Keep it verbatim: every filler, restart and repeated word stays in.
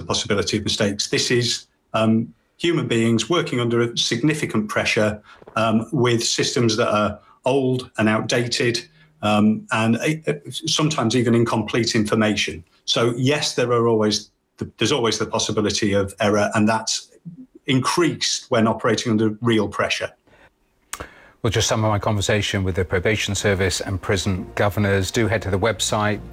possibility of mistakes. This is um, human beings working under significant pressure um, with systems that are old and outdated, um, and uh, sometimes even incomplete information. So yes, there are always the, there's always the possibility of error, and that's increased when operating under real pressure. Well, just some of my conversation with the probation service and prison governors. Do head to the website